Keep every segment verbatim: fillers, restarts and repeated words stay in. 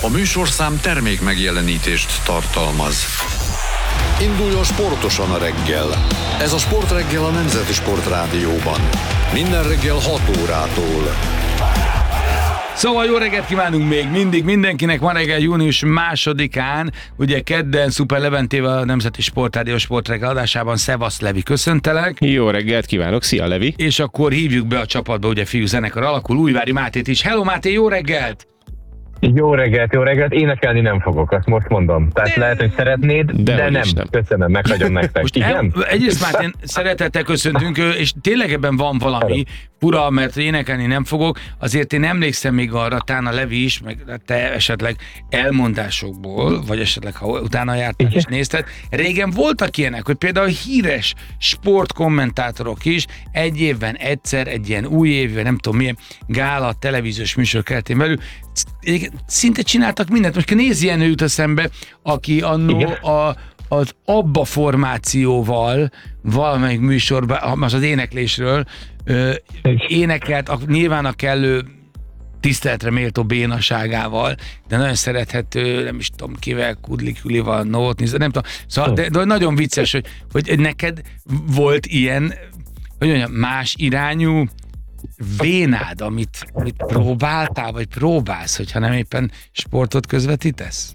A műsorszám termék megjelenítést tartalmaz. Induljon sportosan a reggel. Ez a Sportreggel a Nemzeti Sportrádióban. Minden reggel hat órától. Szóval jó reggelt kívánunk még mindig mindenkinek, ma reggel június másodikán, ugye kedden Szuper Leventével a Nemzeti Sportrádió Sportreggel adásában. Szevasz Levi, köszöntelek. Jó reggelt kívánok, szia Levi. És akkor hívjuk be a csapatba, ugye fiú zenekar alakul, Újvári Mátét is. Hello Máté, jó reggelt! Jó reggelt, jó reggelt, énekelni nem fogok, azt most mondom. Tehát de... lehet, hogy szeretnéd, de, de nem. nem. Köszönöm, meghagyom nektek. Most el, egyrészt Mátén szeretettel köszöntünk, és tényleg ebben van valami fura, mert énekelni nem fogok. Azért én emlékszem még arra, talán a Levi is, meg te esetleg elmondásokból, vagy esetleg ha utána jártál és nézted. Régen voltak ilyenek, hogy például híres sportkommentátorok is egy évben egyszer, egy ilyen új évben, nem tudom milyen gála, televíziós műsor keretén belül szinte csináltak mindent. Most nézz, ilyen jut eszembe, aki annó a, az Abba formációval valamelyik műsorban, az az éneklésről ö, énekelt, a, nyilván a kellő tiszteletre méltó bénaságával, de nagyon szerethető, nem is tudom kivel, Kudli Kulival, Novotny, nem tudom, szóval, de, de nagyon vicces, hogy, hogy neked volt ilyen, hogy mondjam, más irányú vénád, amit, amit próbáltál, vagy próbálsz, hogyha nem éppen sportot közvetítesz?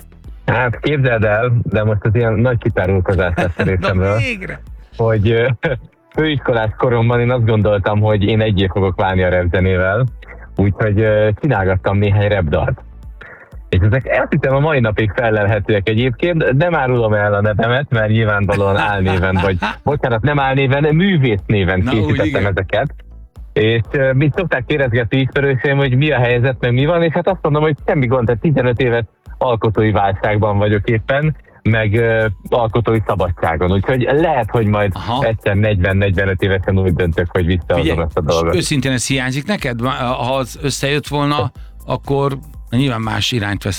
Hát képzeld el, de most az ilyen nagy kitárulkozás lesz a részemről, hogy főiskolás koromban én azt gondoltam, hogy én egyé fogok válni a rapzenével, úgyhogy csinálgattam néhány rapdalt. És ezek azt hiszem a mai napig fellelhetőek egyébként, nem árulom el a nevemet, mert nyilvánvalóan álnéven, vagy bocsánat, nem álnéven, művész néven Na, készítettem ezeket. És uh, mit szokták kérdezgetni ismerőseim, hogy mi a helyzet, meg mi van, és hát azt mondom, hogy semmi gond, tehát tizenöt évet alkotói válságban vagyok éppen, meg uh, alkotói szabadságon, úgyhogy lehet, hogy majd Aha. egyszer negyven-negyvenöt évesen úgy döntök, hogy visszaadom ezt a dolgot. Őszintén ez hiányzik neked? Ha az összejött volna, akkor nyilván más irányt